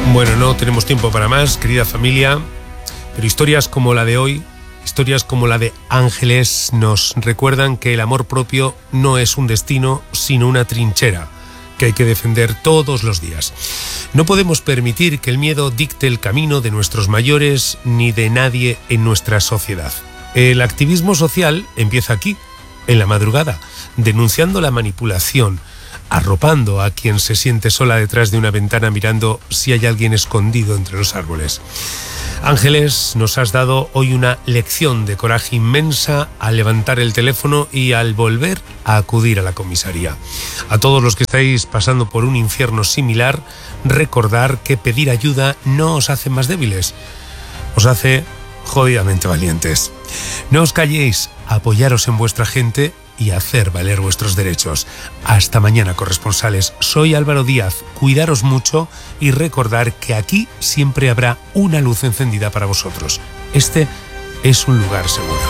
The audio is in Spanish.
Bueno, no tenemos tiempo para más, querida familia, pero historias como la de hoy, historias como la de Ángeles, nos recuerdan que el amor propio no es un destino, sino una trinchera que hay que defender todos los días. No podemos permitir que el miedo dicte el camino de nuestros mayores ni de nadie en nuestra sociedad. El activismo social empieza aquí, en la madrugada, denunciando la manipulación, arropando a quien se siente sola detrás de una ventana mirando si hay alguien escondido entre los árboles. Ángeles, nos has dado hoy una lección de coraje inmensa al levantar el teléfono y al volver a acudir a la comisaría. A todos los que estáis pasando por un infierno similar, recordar que pedir ayuda no os hace más débiles, os hace jodidamente valientes. No os calléis, apoyaros en vuestra gente y hacer valer vuestros derechos. Hasta mañana, corresponsales. Soy Álvaro Díaz. Cuidaros mucho y recordar que aquí siempre habrá una luz encendida para vosotros. Este es un lugar seguro.